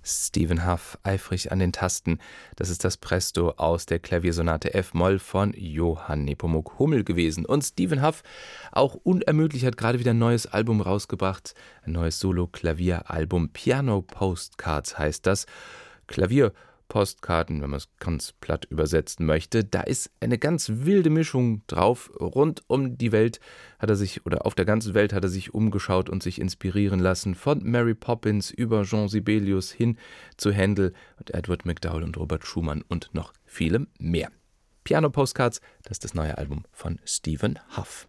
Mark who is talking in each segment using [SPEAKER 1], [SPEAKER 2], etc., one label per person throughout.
[SPEAKER 1] Stephen Hough eifrig an den Tasten. Das ist das Presto aus der Klaviersonate F-Moll von Johann Nepomuk Hummel gewesen. Und Stephen Hough, auch unermüdlich, hat gerade wieder ein neues Album rausgebracht. Ein neues Solo-Klavieralbum. Piano Postcards heißt das. Klavierpostkarten, wenn man es ganz platt übersetzen möchte. Da ist eine ganz wilde Mischung drauf. Rund um die Welt hat er sich, oder auf der ganzen Welt hat er sich umgeschaut und sich inspirieren lassen. Von Mary Poppins über Jean Sibelius hin zu Händel und Edward MacDowell und Robert Schumann und noch vielem mehr. Piano Postcards, das ist das neue Album von Stephen Hough.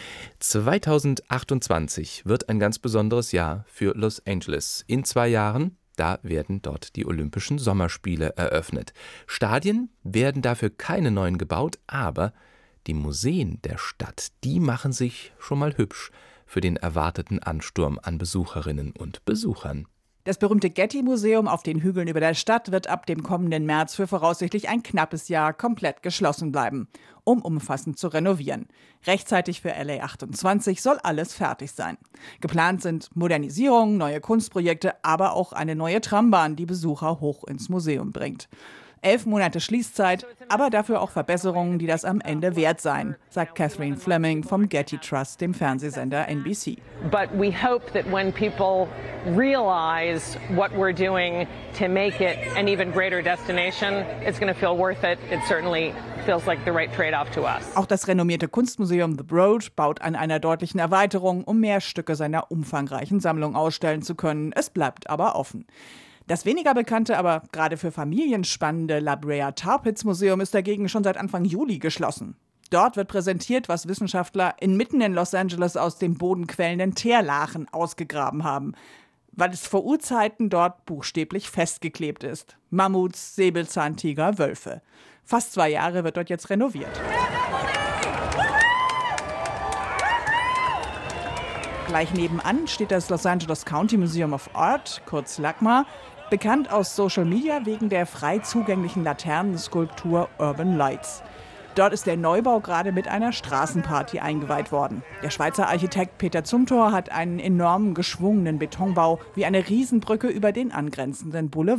[SPEAKER 1] 2028 wird ein ganz besonderes Jahr für Los Angeles. In 2 Jahren da werden dort die Olympischen Sommerspiele eröffnet. Stadien werden dafür keine neuen gebaut, aber die Museen der Stadt, die machen sich schon mal hübsch für den erwarteten Ansturm an Besucherinnen und Besuchern.
[SPEAKER 2] Das berühmte Getty-Museum auf den Hügeln über der Stadt wird ab dem kommenden März für voraussichtlich ein knappes Jahr komplett geschlossen bleiben, um umfassend zu renovieren. Rechtzeitig für LA 28 soll alles fertig sein. Geplant sind Modernisierungen, neue Kunstprojekte, aber auch eine neue Trambahn, die Besucher hoch ins Museum bringt. 11 Monate Schließzeit, aber dafür auch Verbesserungen, die das am Ende wert seien, sagt Catherine Fleming vom Getty Trust, dem Fernsehsender NBC.
[SPEAKER 3] But we hope that when people realize what we're doing to make it an even greater destination, it's going to feel worth it. It certainly feels like the right trade-off to us.
[SPEAKER 2] Auch das renommierte Kunstmuseum The Broad baut an einer deutlichen Erweiterung, um mehr Stücke seiner umfangreichen Sammlung ausstellen zu können. Es bleibt aber offen. Das weniger bekannte, aber gerade für Familien spannende La Brea Tar Pits Museum ist dagegen schon seit Anfang Juli geschlossen. Dort wird präsentiert, was Wissenschaftler inmitten in Los Angeles aus dem Boden quellenden Teerlachen ausgegraben haben, weil es vor Urzeiten dort buchstäblich festgeklebt ist. Mammuts, Säbelzahntiger, Wölfe. Fast 2 Jahre wird dort jetzt renoviert. Gleich nebenan steht das Los Angeles County Museum of Art, kurz LACMA, bekannt aus Social Media wegen der frei zugänglichen Laternenskulptur Urban Lights. Dort ist der Neubau gerade mit einer Straßenparty eingeweiht worden. Der Schweizer Architekt Peter Zumthor hat einen enormen geschwungenen Betonbau wie eine Riesenbrücke über den angrenzenden Boulevard